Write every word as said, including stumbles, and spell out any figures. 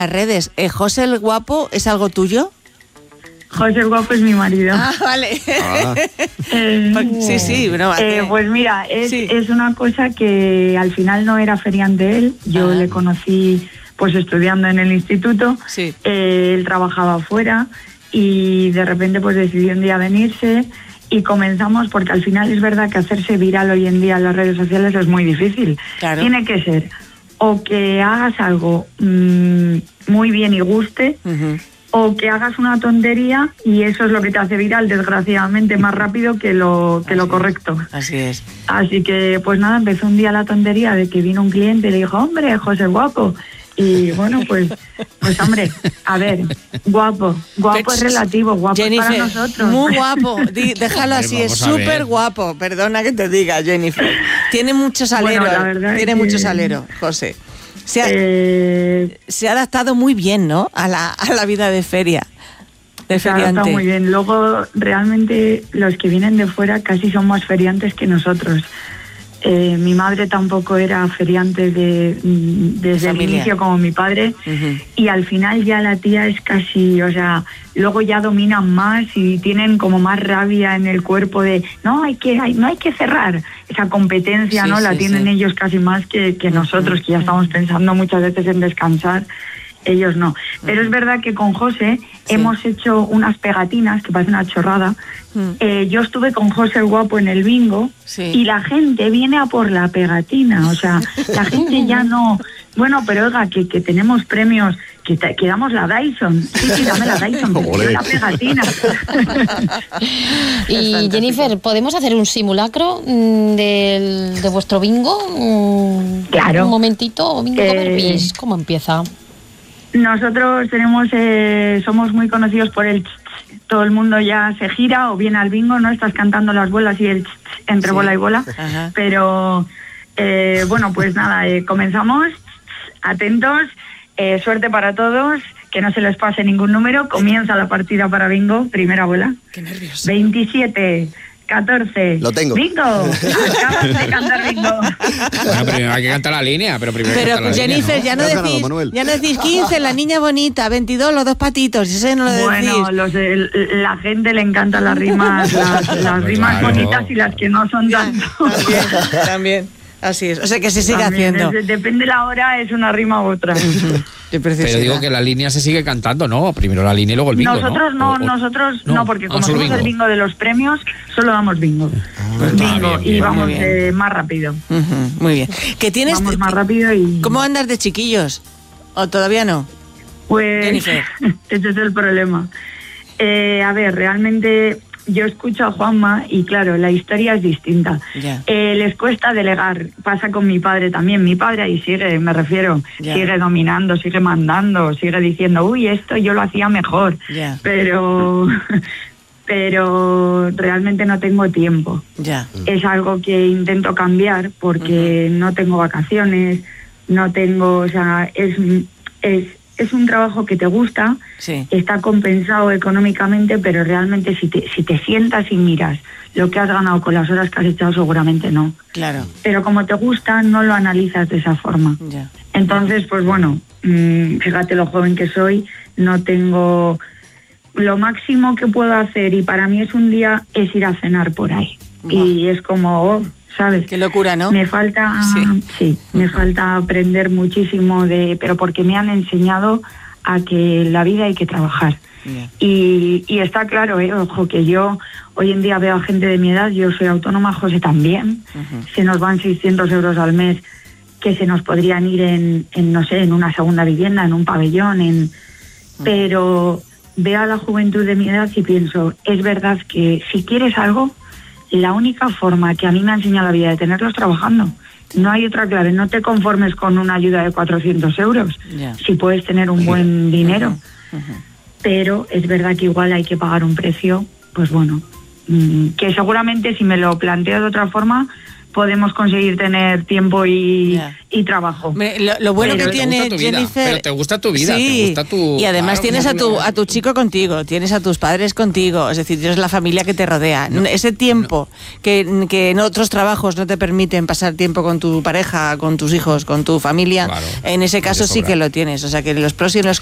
Las redes. Eh, ¿José el Guapo es algo tuyo? José el Guapo es mi marido. Ah, vale. Ah. Eh, Sí, sí, no, eh, pues mira, es, sí. es una cosa que al final no era feriante él. Yo Ah. le conocí pues estudiando en el instituto. Sí. Eh, él trabajaba afuera y de repente pues decidió un día venirse y comenzamos, porque al final es verdad que hacerse viral hoy en día en las redes sociales es muy difícil. Claro. Tiene que ser o que hagas algo mmm, muy bien y guste, Uh-huh. o que hagas una tontería y eso es lo que te hace viral, desgraciadamente, más rápido que lo que Así lo es. correcto. Así es. Así que, pues nada, empezó un día la tontería de que vino un cliente y le dijo, hombre, José Guapo. Y bueno, pues, pues hombre, a ver, guapo, guapo es relativo, guapo Jennifer, es para nosotros. muy guapo, Di- déjalo así, Vamos es a ver. súper guapo, perdona que te diga, Jennifer. Tiene mucho salero, Bueno, la verdad tiene que- mucho salero, José. Se ha, Eh, se ha adaptado muy bien, ¿no? A la, a la vida de feria, de se ha adaptado feriante. muy bien. Luego, realmente, los que vienen de fuera casi son más feriantes que nosotros. Eh, mi madre tampoco era feriante de, mm, desde el Familia. inicio como mi padre. Ujú. Y al final ya la tía es casi, o sea, luego ya dominan más y tienen como más rabia en el cuerpo de no hay que hay, no hay que cerrar esa competencia, Sí, no la sí, tienen sí. ellos casi más que, que nosotros, que ya estamos pensando muchas veces en descansar. Ellos no. Pero es verdad que con José Sí. hemos hecho unas pegatinas que parece una chorrada. Mm. Eh, yo estuve con José el Guapo en el bingo Sí. y la gente viene a por la pegatina. O sea, la gente ya no... Bueno, pero oiga, que, que tenemos premios, que, te- que damos la Dyson. Sí, sí, dame la Dyson, pero Ole. quiero la pegatina. Y Jennifer, ¿podemos hacer un simulacro mm, del, de vuestro bingo? Mm, Claro. Un momentito, bingo Eh, Comerpis, ¿cómo empieza? Nosotros tenemos, eh, somos muy conocidos por el ch, ch. Todo el mundo ya se gira o viene al bingo, ¿no? Estás cantando las bolas y el ch, ch entre Sí. bola y bola. Ajá. Pero, eh, bueno, pues nada, eh, comenzamos. Atentos, eh, suerte para todos, que no se les pase ningún número. Comienza la partida para bingo, primera bola. Qué nervios. veintisiete, catorce. Lo tengo. Bingo, acabas de cantar bingo. Bueno, primero hay que cantar la línea, pero primero hay que Pero cantar la Jennifer, línea, ya no Has ganado, decís, Manuel. ya no decís quince, la niña bonita, veintidós, los dos patitos, ese no lo decís. Bueno, los, el- la gente le encantan las rimas, las, las rimas Claro. bonitas y las que no son tanto. También, también. Así es. O sea que se sigue También, haciendo. es- depende la hora, es una rima u otra. Qué ¿no? preciosidad. Pero digo que la línea se sigue cantando, ¿no? Primero la línea y luego el bingo, Nosotros no, O- o- nosotros no, no, porque ah, como solo somos el bingo. bingo de los premios, solo damos bingo. Pues está bingo bien, y bien, vamos muy bien. eh, más rápido. Ujú, muy bien. ¿Que tienes? Vamos más rápido y... ¿Cómo andas de chiquillos? ¿O todavía no? Pues Jennifer. ese es el problema. Eh, a ver, realmente yo escucho a Juanma y claro, la historia es distinta. Ya. Eh, les cuesta delegar, pasa con mi padre también. Mi padre ahí sigue, me refiero, Ya. sigue dominando, sigue mandando, sigue diciendo, uy, esto yo lo hacía mejor. Ya. Pero, pero realmente no tengo tiempo. Ya. Es algo que intento cambiar porque no tengo vacaciones, no tengo, o sea, es, es, es un trabajo que te gusta, Sí. está compensado económicamente, pero realmente si te, si te sientas y miras lo que has ganado con las horas que has echado, seguramente no. Claro. Pero como te gusta, no lo analizas de esa forma. Ya. Entonces, pues bueno, mmm, fíjate lo joven que soy, no tengo... Lo máximo que puedo hacer, y para mí es un día, es ir a cenar por ahí. Buah. Y es como, oh, ¿sabes? Qué locura, ¿no? Me falta, Sí. sí, me falta aprender muchísimo de, pero porque me han enseñado a que en la vida hay que trabajar. Ya. Y, y está claro, eh, ojo, que yo hoy en día veo a gente de mi edad, yo soy autónoma, José también, Ujú. se nos van seiscientos euros al mes que se nos podrían ir en, en no sé, en una segunda vivienda, en un pabellón, en pero veo a la juventud de mi edad y pienso, es verdad que si quieres algo, la única forma que a mí me ha enseñado la vida de tenerlo es trabajando. No hay otra clave, no te conformes con una ayuda de cuatrocientos euros, Ya. si puedes tener un buen dinero. Ujú. Pero es verdad que igual hay que pagar un precio, pues bueno, mm, que seguramente si me lo planteo de otra forma, podemos conseguir tener tiempo y, Ya. y trabajo. Me- Lo, lo bueno Pero que te tiene gusta tu vida, Jennifer... pero te gusta tu vida, sí, te gusta tu- y además claro, tienes a tu, a tu chico contigo, tienes a tus padres contigo, es decir, tienes la familia que te rodea. Ese tiempo que, que en otros trabajos no te permiten pasar tiempo con tu pareja, con tus hijos, con tu familia, Claro, en ese de caso sí sobra. que lo tienes. O sea que los pros y los